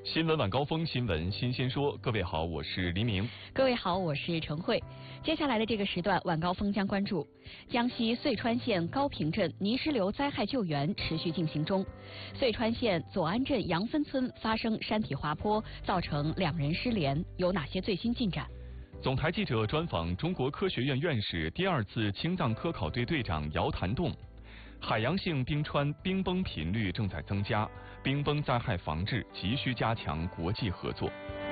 新闻晚高峰，新闻新鲜说。各位好，我是黎明。 各位好，我是陈慧。接下来的这个时段，晚高峰将关注江西遂川县高坪镇泥石流灾害救援持续进行中。遂川县左安镇杨分村发生山体滑坡，造成2人失联，有哪些最新进展？ 总台记者专访中国科学院院士、第2次青藏科考队队长姚谭栋。海洋性冰川冰崩频率正在增加，冰崩灾害防治急需加强国际合作。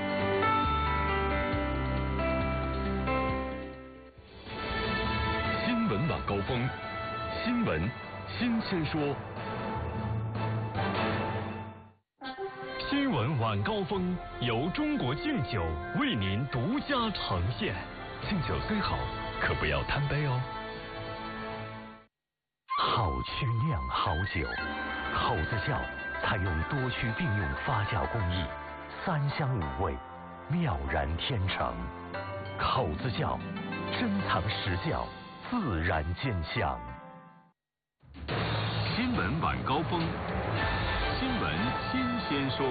新闻晚高峰，新闻新鲜说。新闻晚高峰由中国敬酒为您独家呈现。敬酒虽好，可不要贪杯哦。 好曲酿好酒，口子窖采用多区并用发酵工艺，3香5味，妙然天成。口子窖珍藏实窖，自然见香。 新闻晚高峰，新闻新鲜说。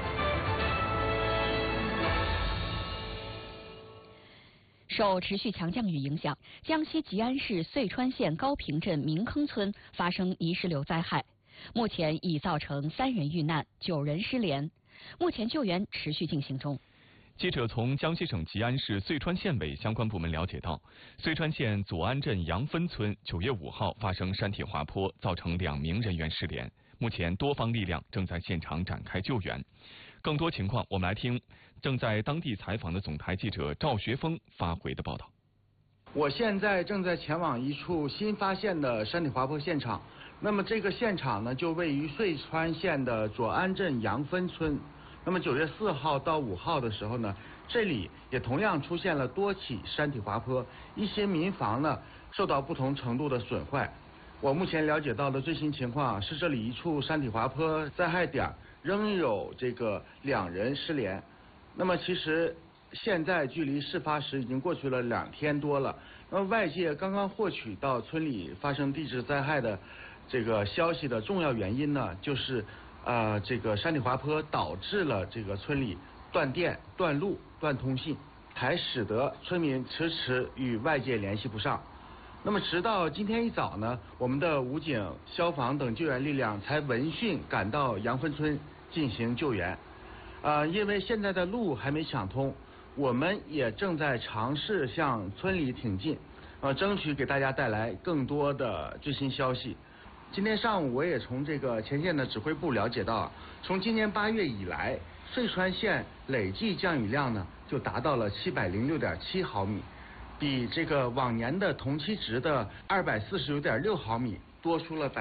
受持续强降雨影响，江西吉安市遂川县高坪镇明坑村发生泥石流灾害，目前已造成3人遇难，9人失联，目前救援持续进行中。 记者从江西省吉安市遂川县委相关部门了解到，遂川县左安镇杨分村9月5号发生山体滑坡，造成2名人员失联，目前多方力量正在现场展开救援。更多情况，我们来听正在当地采访的总台记者赵学峰发回的报道。 我现在正在前往一处新发现的山体滑坡现场，那么这个现场呢，就位于遂川县的左安镇杨分村。那么9月4号到5号的时候呢，这里也同样出现了多起山体滑坡，一些民房呢受到不同程度的损坏。我目前了解到的最新情况是，这里一处山体滑坡灾害点仍有这个2人失联。那么其实现在距离事发时已经过去了2天多了。那么外界刚刚获取到村里发生地质灾害的这个消息的重要原因呢，就是这个山体滑坡导致了这个村里断电、断路、断通信，才使得村民迟迟与外界联系不上。那么直到今天一早呢，我们的武警、消防等救援力量才闻讯赶到杨分村进行救援。因为现在的路还没抢通，我们也正在尝试向村里挺进，争取给大家带来更多的最新消息。今天上午我也从这个前线的指挥部了解到，从今年8月以来，遂川县累计降雨量呢就达到了706.7毫米，比这个往年的同期值的249.6毫米多出了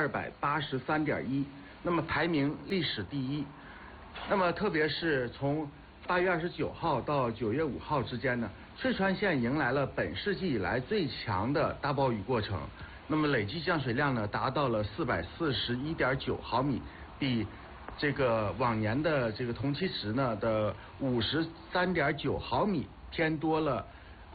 283.1%，那么排名历史第1。那么特别是从8月29号到9月5号之间呢，遂川县迎来了本世纪以来最强的大暴雨过程。那么累计降水量呢达到了441.9毫米，比这个往年的这个同期值呢的53.9毫米偏多了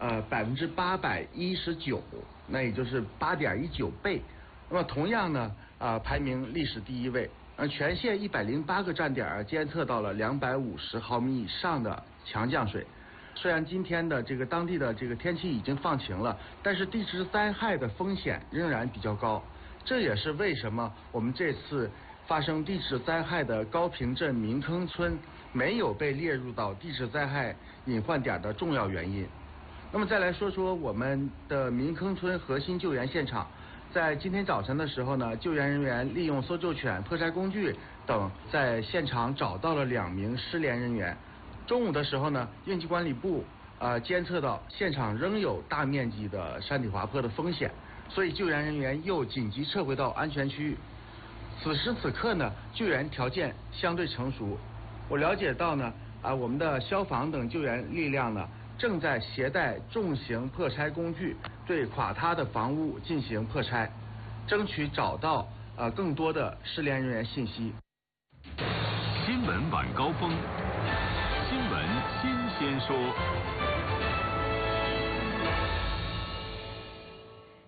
819%，那也就是8.19倍。那么同样呢排名历史第1位。全县108个站点监测到了250毫米以上的强降水。虽然今天的这个当地的这个天气已经放晴了，但是地质灾害的风险仍然比较高。这也是为什么我们这次发生地质灾害的高坪镇明坑村没有被列入到地质灾害隐患点的重要原因。那么再来说说我们的明坑村核心救援现场。在今天早晨的时候呢，救援人员利用搜救犬、破拆工具等，在现场找到了2名失联人员。中午的时候呢，应急管理部监测到现场仍有大面积的山体滑坡的风险，所以救援人员又紧急撤回到安全区域。此时此刻呢，救援条件相对成熟。我了解到呢，我们的消防等救援力量呢，正在携带重型破拆工具对垮塌的房屋进行破拆，争取找到更多的失联人员信息。 新闻晚高峰，新闻新鲜说。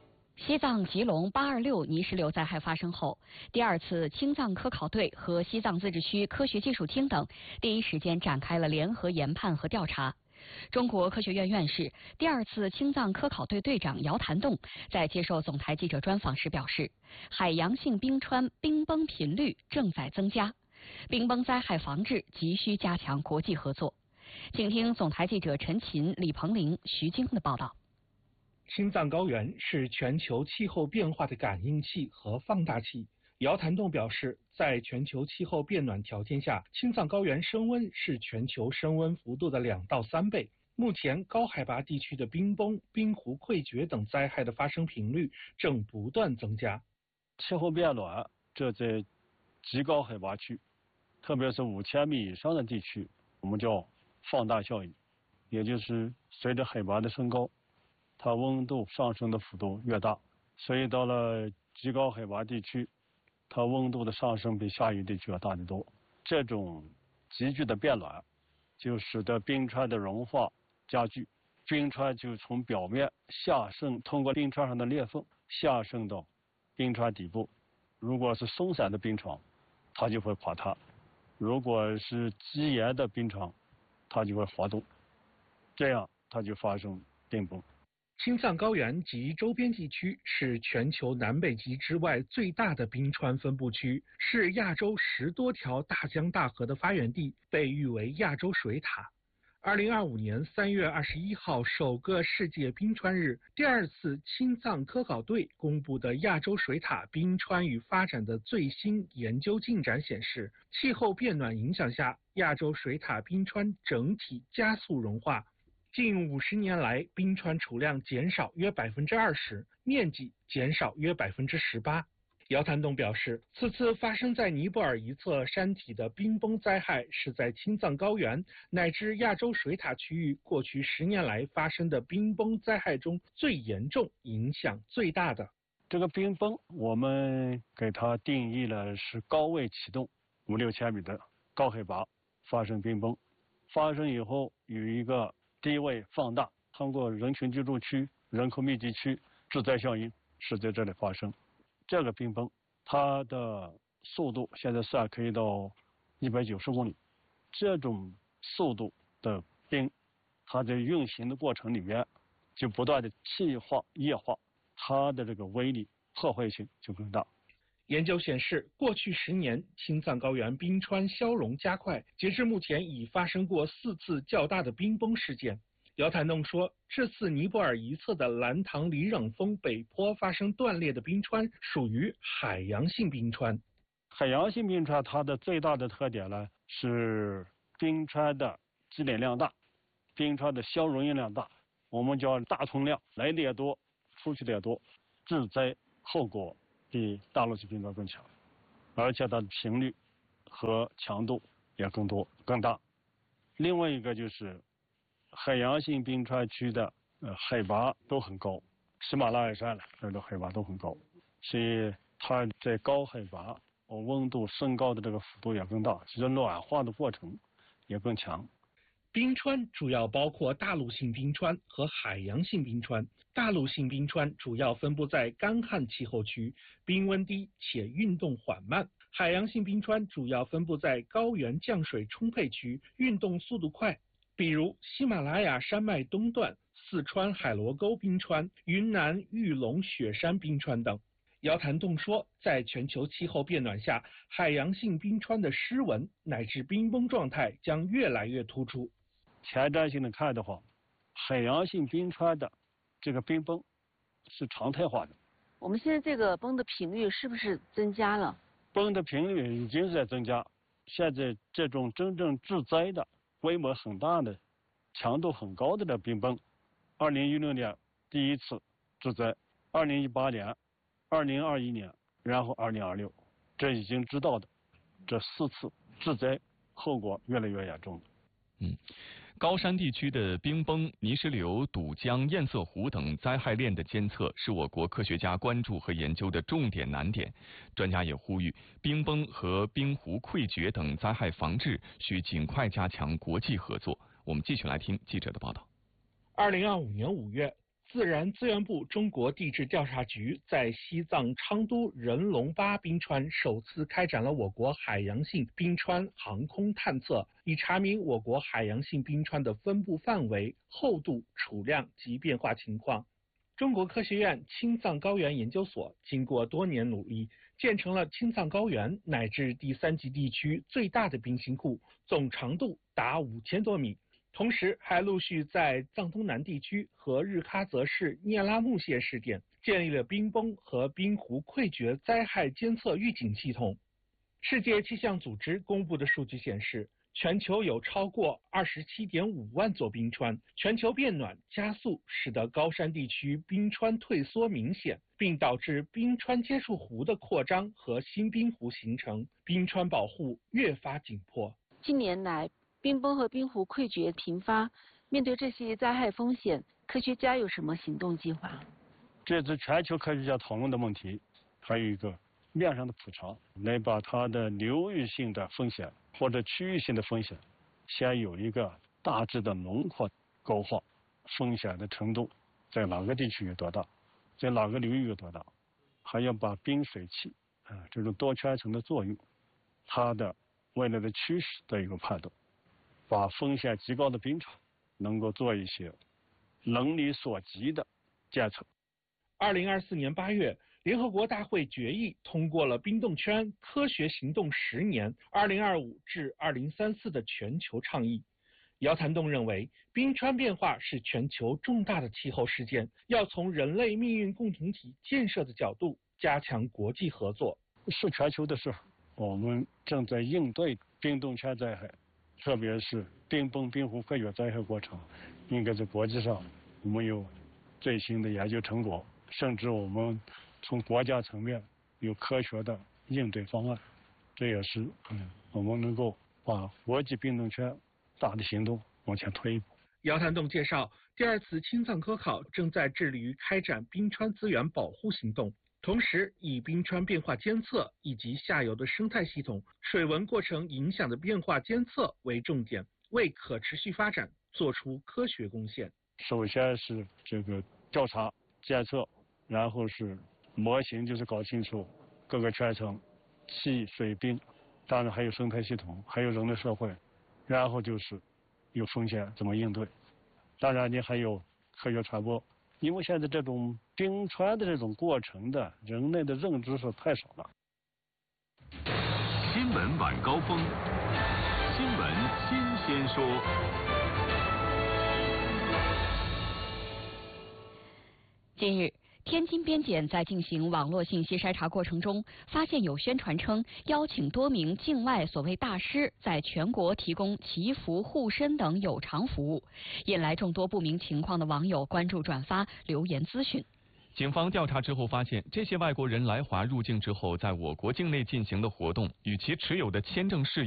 西藏吉隆826泥石流灾害发生后，第二次青藏科考队和西藏自治区科学技术厅等第一时间展开了联合研判和调查。中国科学院院士、第二次青藏科考队队长姚谭栋在接受总台记者专访时表示，海洋性冰川冰崩频率正在增加，冰崩灾害防治急需加强国际合作。请听总台记者陈琴、李鹏林、徐晶的报道。 青藏高原是全球气候变化的感应器和放大器。姚谭栋表示，在全球气候变暖条件下，青藏高原升温是全球升温幅度的2到3倍。目前，高海拔地区的冰崩、冰湖溃决等灾害的发生频率正不断增加。 气候变暖，这在极高海拔区，特别是5000米以上的地区，我们叫放大效应，也就是随着海拔的升高，它温度上升的幅度越大，所以到了极高海拔地区，它温度的上升比下游地区要大得多。这种急剧的变暖，就使得冰川的融化加剧，冰川就从表面下渗，通过冰川上的裂缝下渗到冰川底部。如果是松散的冰床，它就会垮塌；如果是积岩的冰床，它就会滑动，这样它就发生冰崩。 青藏高原及周边地区是全球南北极之外最大的冰川分布区，是亚洲10多条大江大河的发源地，被誉为亚洲水塔。2025年3月21号首个世界冰川日，第二次青藏科考队公布的亚洲水塔冰川与发展的最新研究进展显示，气候变暖影响下，亚洲水塔冰川整体加速融化。近50年来，冰川储量减少约20%，面积减少约18%。姚谭栋表示，此次发生在尼泊尔一侧山体的冰崩灾害，是在青藏高原乃至亚洲水塔区域过去10年来发生的冰崩灾害中最严重、影响最大的。 这个冰崩，我们给它定义了是高位启动，5-6千米的高海拔发生冰崩，发生以后有一个低位放大，通过人群居住区、人口密集区致灾效应是在这里发生。这个冰崩，它的速度现在算可以到190公里。这种速度的冰，它在运行的过程里面就不断的气化、液化，它的这个威力、破坏性就更大。 研究显示，过去10年，青藏高原冰川消融加快，截至目前已发生过4次较大的冰崩事件。姚谭栋说，这次尼泊尔一侧的兰唐里冷峰北坡发生断裂的冰川属于海洋性冰川。 海洋性冰川它的最大的特点呢是冰川的积累量大，冰川的消融量大，我们叫大通量，来的也多，出去的也多，致灾后果比大陆性冰川更强，而且它的频率和强度也更多更大。另外一个就是海洋性冰川区的海拔都很高，喜马拉雅山了，这个海拔都很高，所以它在高海拔温度升高的这个幅度也更大，其实暖化的过程也更强。 冰川主要包括大陆性冰川和海洋性冰川。大陆性冰川主要分布在干旱气候区，冰温低且运动缓慢。海洋性冰川主要分布在高原降水充沛区，运动速度快，比如喜马拉雅山脉东段、四川海螺沟冰川、云南玉龙雪山冰川等。姚谭栋说，在全球气候变暖下，海洋性冰川的湿纹乃至冰崩状态将越来越突出。 前瞻性的看的话，海洋性冰川的这个冰崩是常态化的。 我们现在这个崩的频率是不是增加了？ 崩的频率已经是在增加，现在这种真正致灾的、规模很大的、强度很高的冰崩，2016年第一次致灾，2018年、2021年，然后2026，这已经知道的这4次致灾后果越来越严重了。 高山地区的冰崩、泥石流、堵江、堰塞湖等灾害链的监测是我国科学家关注和研究的重点难点。专家也呼吁，冰崩和冰湖溃决等灾害防治需尽快加强国际合作。我们继续来听记者的报道。 2025年5月， 自然资源部中国地质调查局在西藏昌都人龙巴冰川首次开展了我国海洋性冰川航空探测，以查明我国海洋性冰川的分布范围、厚度、储量及变化情况。中国科学院青藏高原研究所经过多年努力，建成了青藏高原乃至第3级地区最大的冰芯库，总长度达5000多米。同时，还陆续在藏东南地区和日喀则市聂拉木县试点建立了冰崩和冰湖溃决灾害监测预警系统。世界气象组织公布的数据显示，全球有超过27.5万座冰川，全球变暖加速，使得高山地区冰川退缩明显，并导致冰川接触湖的扩张和新冰湖形成，冰川保护越发紧迫。 近年来，冰崩和冰湖溃决频发，面对这些灾害风险，科学家有什么行动计划？ 这次全球科学家讨论的问题，还有一个面上的普查，来把它的流域性的风险或者区域性的风险，先有一个大致的轮廓勾画，风险的程度在哪个地区有多大，在哪个流域有多大，还要把冰水器这种多圈层的作用，它的未来的趋势的一个判断，把风险极高的冰场能够做一些能力所及的监测。 2024年8月，联合国大会决议通过了冰冻圈科学行动10年 （2025 至2034）的全球倡议。姚谭栋认为，冰川变化是全球重大的气候事件，要从人类命运共同体建设的角度加强国际合作。 是全球的事，我们正在应对冰冻圈灾害，特别是冰崩、冰湖溃决灾害过程，应该在国际上我们有最新的研究成果，甚至我们从国家层面有科学的应对方案，这也是我们能够把国际冰冻圈大的行动往前推一步。 姚谭栋介绍，第2次青藏科考正在致力于开展冰川资源保护行动，同时以冰川变化监测以及下游的生态系统、水文过程影响的变化监测为重点，为可持续发展做出科学贡献。 首先是这个调查监测，然后是模型，就是搞清楚各个圈层、气、水、冰，当然还有生态系统，还有人类社会，然后就是有风险怎么应对，当然你还有科学传播，因为现在这种冰川的这种过程的人类的认知是太少了。 新闻晚高峰，新闻新鲜说。 近日，天津边检在进行网络信息筛查过程中，发现有宣传称邀请多名境外所谓大师在全国提供祈福、护身等有偿服务，引来众多不明情况的网友关注、转发、留言咨询。 警方调查之后发现，这些外国人来华入境之后，在我国境内进行的活动，与其持有的签证事